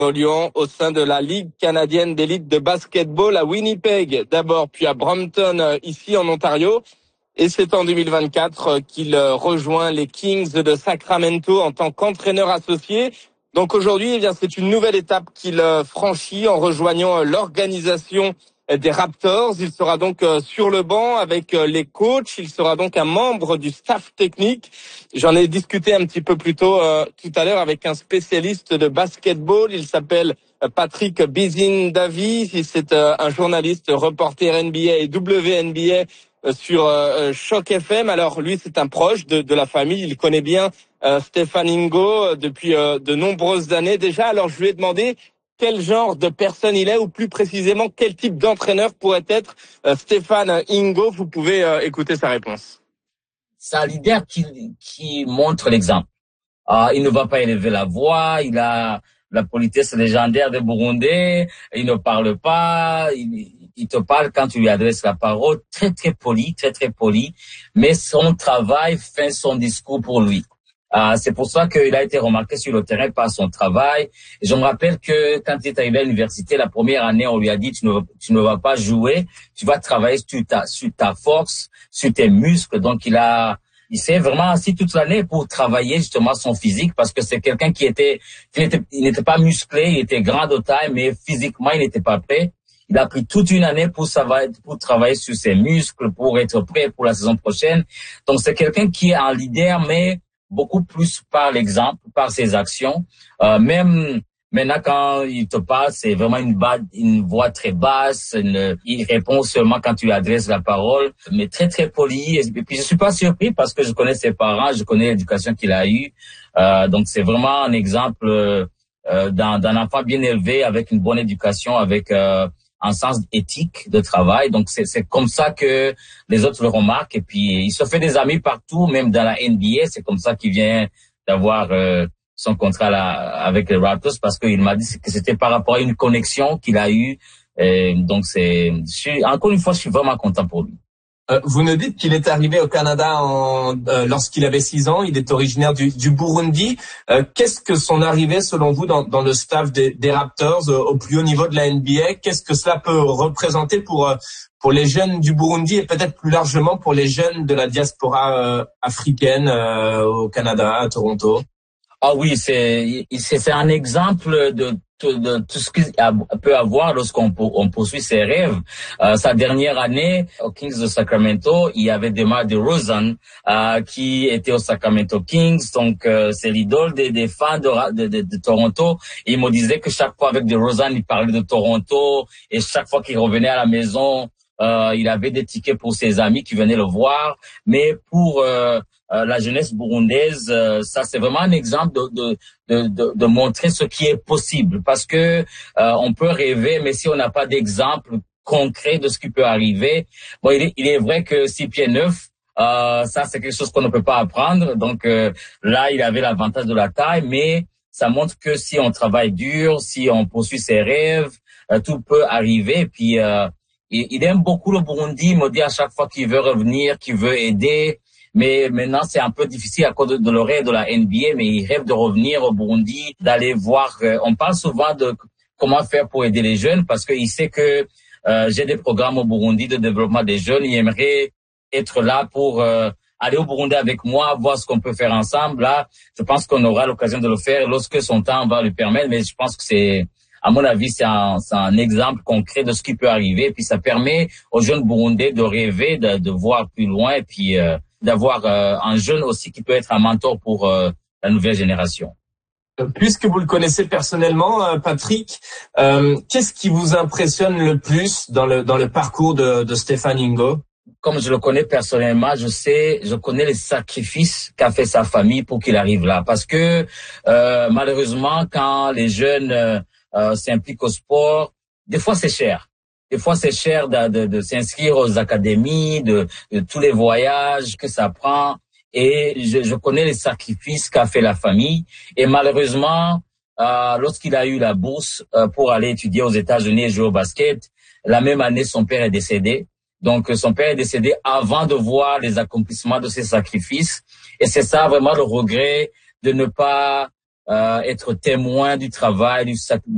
évoluant au sein de la Ligue canadienne d'élite de basketball à Winnipeg d'abord, puis à Brampton ici en Ontario. Et c'est en 2024 qu'il rejoint les Kings de Sacramento en tant qu'entraîneur associé. Donc aujourd'hui, c'est une nouvelle étape qu'il franchit en rejoignant l'organisation des Raptors. Il sera donc sur le banc avec les coachs. Il sera donc un membre du staff technique. J'en ai discuté un petit peu plus tôt tout à l'heure avec un spécialiste de basketball. Il s'appelle Patrick Bizin-Davi. C'est un journaliste, reporter NBA et WNBA sur Choc FM. Alors lui, c'est un proche de la famille. Il connaît bien Stéphane Ingo depuis de nombreuses années déjà. Alors je lui ai demandé quel genre de personne il est, ou plus précisément quel type d'entraîneur pourrait être Stéphane Ingo. Vous pouvez écouter sa réponse. C'est un leader qui montre l'exemple. Il ne va pas élever la voix, il a la politesse légendaire des Burundais, il ne parle pas, il te parle quand tu lui adresses la parole, très très poli, mais son travail fait son discours pour lui. C'est pour ça qu'il a été remarqué sur le terrain par son travail. Et je me rappelle que quand il est arrivé à l'université, la première année, on lui a dit tu ne vas pas jouer, tu vas travailler sur ta force, sur tes muscles. Donc il s'est vraiment assis toute l'année pour travailler justement son physique, parce que c'est quelqu'un il n'était pas musclé, il était grand de taille, mais physiquement il n'était pas prêt. Il a pris toute une année pour travailler sur ses muscles, pour être prêt pour la saison prochaine. Donc c'est quelqu'un qui est un leader, mais beaucoup plus par l'exemple, par ses actions. Même maintenant, quand il te parle, c'est vraiment une voix très basse. Il répond seulement quand tu lui adresses la parole, mais très très poli. Et puis je suis pas surpris parce que je connais ses parents, je connais l'éducation qu'il a eue. Donc c'est vraiment un exemple d'un enfant bien élevé, avec une bonne éducation, avec un sens éthique de travail. Donc c'est comme ça que les autres le remarquent. Et puis il se fait des amis partout, même dans la NBA. C'est comme ça qu'il vient d'avoir son contrat là avec les Raptors, parce qu'il m'a dit que c'était par rapport à une connexion qu'il a eue. Donc encore une fois, je suis vraiment content pour lui. Vous nous dites qu'il est arrivé au Canada lorsqu'il avait 6 ans. Il est originaire du Burundi. Qu'est-ce que son arrivée, selon vous, dans le staff des Raptors au plus haut niveau de la NBA, qu'est-ce que cela peut représenter pour les jeunes du Burundi et peut-être plus largement pour les jeunes de la diaspora africaine au Canada, à Toronto? Ah oui, c'est un exemple de tout ce qu'il peut avoir lorsqu'on poursuit ses rêves. Sa dernière année aux Kings de Sacramento, il y avait DeMar DeRozan qui était aux Sacramento Kings, donc c'est l'idole des fans de Toronto. Et il me disait que chaque fois avec DeRozan, il parlait de Toronto, et chaque fois qu'il revenait à la maison, il avait des tickets pour ses amis qui venaient le voir. Mais pour la jeunesse burundaise, ça c'est vraiment un exemple de montrer ce qui est possible, parce que on peut rêver, mais si on n'a pas d'exemple concret de ce qui peut arriver, bon, il est vrai que 6 pieds 9, ça c'est quelque chose qu'on ne peut pas apprendre. Donc là, il avait l'avantage de la taille, mais ça montre que si on travaille dur, si on poursuit ses rêves, tout peut arriver. Et puis il aime beaucoup le Burundi. Il me dit à chaque fois qu'il veut revenir, qu'il veut aider. Mais maintenant, c'est un peu difficile à cause de l'horaire de la NBA, mais il rêve de revenir au Burundi, d'aller voir. On parle souvent de comment faire pour aider les jeunes, parce qu'il sait que j'ai des programmes au Burundi de développement des jeunes. Il aimerait être là pour aller au Burundi avec moi, voir ce qu'on peut faire ensemble. Là, je pense qu'on aura l'occasion de le faire lorsque son temps va le permettre, mais je pense que à mon avis, c'est un exemple concret de ce qui peut arriver. Et puis ça permet aux jeunes Burundais de rêver, de voir plus loin, et puis d'avoir un jeune aussi qui peut être un mentor pour la nouvelle génération. Puisque vous le connaissez personnellement, Patrick, qu'est-ce qui vous impressionne le plus dans le parcours de Stéphane Ingo? Comme je le connais personnellement, je connais les sacrifices qu'a fait sa famille pour qu'il arrive là. Parce que malheureusement, quand les jeunes s'impliquent au sport, des fois c'est cher. Des fois, c'est cher de s'inscrire aux académies, de tous les voyages que ça prend. Et je connais les sacrifices qu'a fait la famille. Et malheureusement, lorsqu'il a eu la bourse pour aller étudier aux États-Unis et jouer au basket, la même année, son père est décédé. Donc, son père est décédé avant de voir les accomplissements de ses sacrifices. Et c'est ça vraiment le regret de ne pas être témoin du travail,